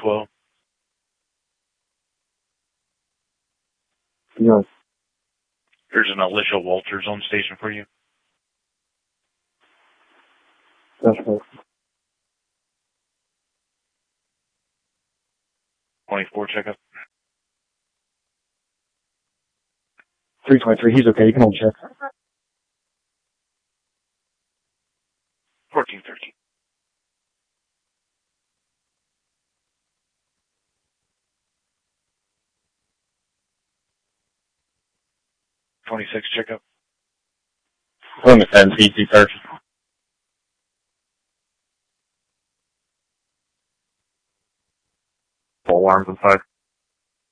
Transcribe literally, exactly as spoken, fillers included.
twelve. Yes. There's an Alicia Walters on station for you. That's right. twenty-four checkup. three twenty-three, he's okay, you can hold check. fourteen thirteen. twenty-six checkup. On the ten, P C search. Full alarms inside.